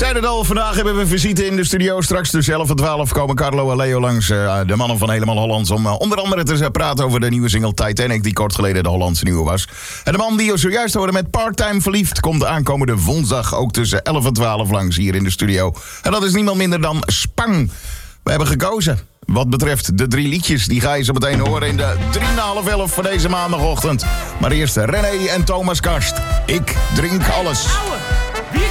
zei het al, vandaag hebben we visite in de studio. Straks tussen 11 en 12 komen Carlo en Leo langs. De mannen van Helemaal Hollands. Om onder andere te praten over de nieuwe single Titanic. Die kort geleden de Hollandse nieuwe was. En de man die we zojuist hoorde met Part-Time Verliefd. Komt aankomende woensdag ook tussen 11 en 12 langs hier in de studio. En dat is niemand minder dan Spang. We hebben gekozen. Wat betreft de 3 liedjes, die ga je zo meteen horen in de 3:30 voor deze maandagochtend. Maar eerst René en Thomas Karst. Ik drink alles.